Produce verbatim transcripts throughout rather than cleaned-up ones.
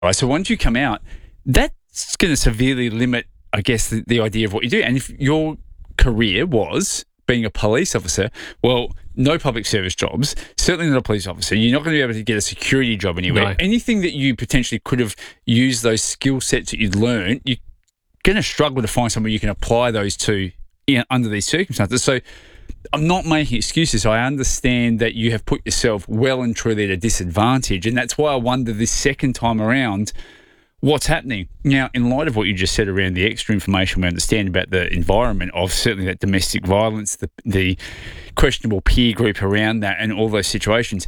Right, so once you come out, that's going to severely limit, I guess, the, the idea of what you do. And if your career was being a police officer, well, no public service jobs, certainly not a police officer. You're not going to be able to get a security job anywhere. No. Anything that you potentially could have used those skill sets that you'd learned, you're going to struggle to find somewhere you can apply those to, you know, under these circumstances. So I'm not making excuses. I understand that you have put yourself well and truly at a disadvantage, and that's why I wonder this second time around what's happening. Now, in light of what you just said around the extra information we understand about the environment of certainly that domestic violence, the, the questionable peer group around that and all those situations,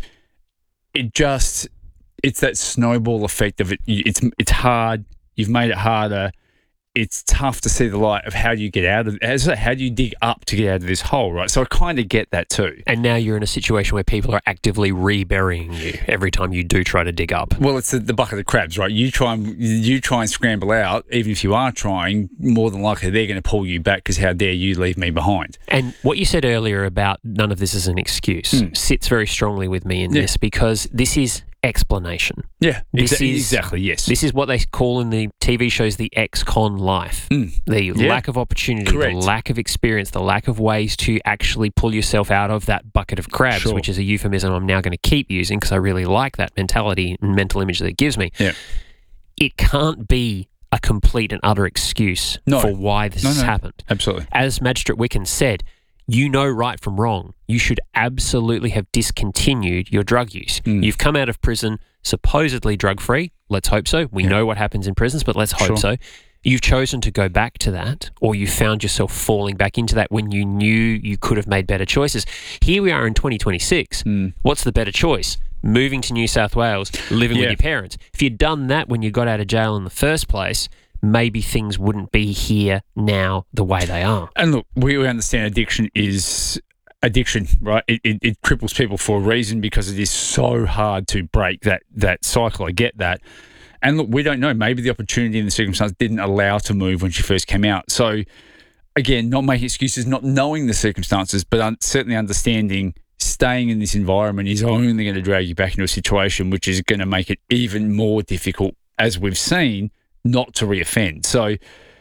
it just, it's that snowball effect of it. It's, it's hard. You've made it harder. It's tough to see the light of how do you get out of it. How do you dig up to get out of this hole, right? So I kind of get that too. And now you're in a situation where people are actively re-burying you every time you do try to dig up. Well, it's the, the bucket of crabs, right? You try and you try and scramble out. Even if you are trying, more than likely they're going to pull you back because how dare you leave me behind? And what you said earlier about none of this is an excuse mm. sits very strongly with me in yeah. this, because this is explanation. Yeah, this exa- is, exactly, yes. This is what they call in the T V shows the ex-con life. Mm. The yeah. lack of opportunity, Correct. the lack of experience, the lack of ways to actually pull yourself out of that bucket of crabs, sure. which is a euphemism I'm now going to keep using because I really like that mentality and mental image that it gives me. Yeah. It can't be a complete and utter excuse no. for why this no, has no. happened. Absolutely. As Magistrate Wicken said, you know right from wrong. You should absolutely have discontinued your drug use. Mm. You've come out of prison supposedly drug-free. Let's hope so. We yeah. know what happens in prisons, but let's hope sure. so. You've chosen to go back to that, or you found yourself falling back into that when you knew you could have made better choices. Here we are in twenty twenty-six. Mm. What's the better choice? Moving to New South Wales, living yeah. with your parents. If you'd done that when you got out of jail in the first place, maybe things wouldn't be here now the way they are. And look, we understand addiction is addiction, right? It, it, it cripples people for a reason because it is so hard to break that that cycle. I get that. And look, we don't know. Maybe the opportunity and the circumstance didn't allow to move when she first came out. So, again, not making excuses, not knowing the circumstances, but un- certainly understanding staying in this environment is only going to drag you back into a situation which is going to make it even more difficult, as we've seen, not to reoffend. So,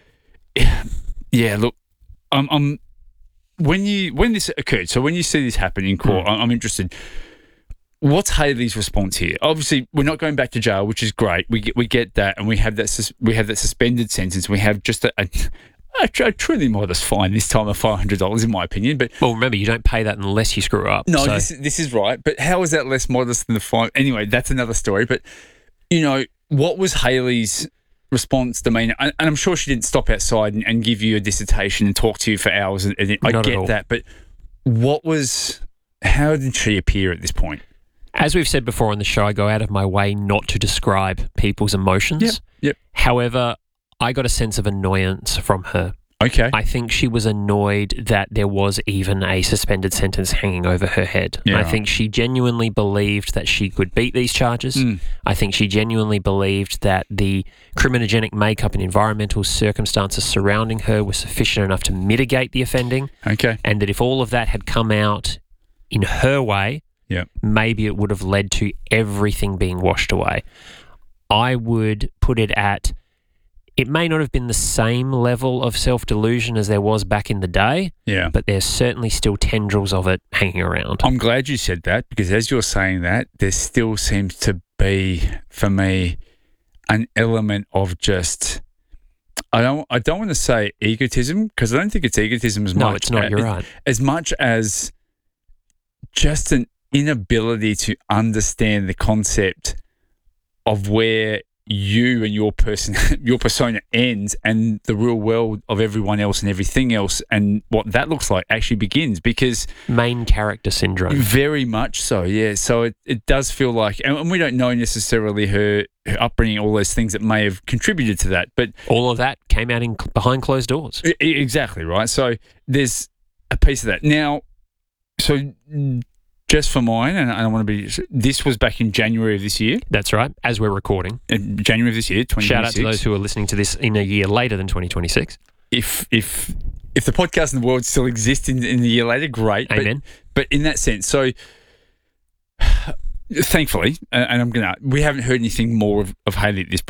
yeah, look, I'm, I'm when you when this occurred. So when you see this happen in court, mm. I'm, I'm interested. What's Hayley's response here? Obviously, we're not going back to jail, which is great. We get we get that, and we have that sus- we have that suspended sentence. We have just a, a, a, a truly modest fine this time of five hundred dollars, in my opinion. But well, remember, you don't pay that unless you screw up. No, so. this this is right. But how is that less modest than the fine? Anyway, that's another story. But you know, what was Hayley's response, demeanour? And, and I'm sure she didn't stop outside and, and give you a dissertation and talk to you for hours. And, and I Not get that, but what was? How did she appear at this point? As we've said before on the show, I go out of my way not to describe people's emotions. Yep. Yep. However, I got a sense of annoyance from her. Okay. I think she was annoyed that there was even a suspended sentence hanging over her head. Yeah, I right. think she genuinely believed that she could beat these charges. Mm. I think she genuinely believed that the criminogenic makeup and environmental circumstances surrounding her were sufficient enough to mitigate the offending. Okay. And that if all of that had come out in her way, yeah, maybe it would have led to everything being washed away. I would put it at, it may not have been the same level of self-delusion as there was back in the day, yeah, but there's certainly still tendrils of it hanging around. I'm glad you said that, because as you're saying that, there still seems to be, for me, an element of just, I don't I don't want to say egotism, because I don't think it's egotism as no, much. No, it's not, you're as, right. As much as just an inability to understand the concept of where you and your person, your persona ends, and the real world of everyone else and everything else, and what that looks like actually begins. Because main character syndrome, very much so, yeah. So it, it does feel like, and we don't know necessarily her, her upbringing, all those things that may have contributed to that, but all of that came out in behind closed doors. Exactly right. So there's a piece of that now. So. Just for mine, and I want to be, this was back in January of this year. That's right, as we're recording. In January of this year, twenty twenty-six. Shout out to those who are listening to this in a year later than twenty twenty-six. If if if the podcast in the world still exists in, in the year later, great. Amen. But, but in that sense, so thankfully, and I'm gonna. We haven't heard anything more of, of Hayley at this